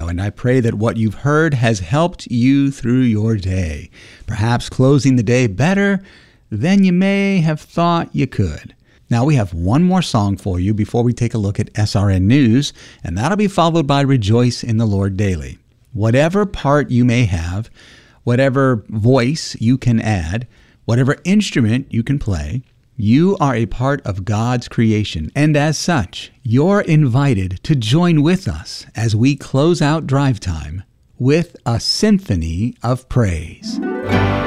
and I pray that what you've heard has helped you through your day, perhaps closing the day better than you may have thought you could. Now, we have one more song for you before we take a look at SRN News, and that'll be followed by Rejoice in the Lord Daily. Whatever part you may have, whatever voice you can add, whatever instrument you can play, you are a part of God's creation, and as such, you're invited to join with us as we close out Drive Time with a symphony of praise.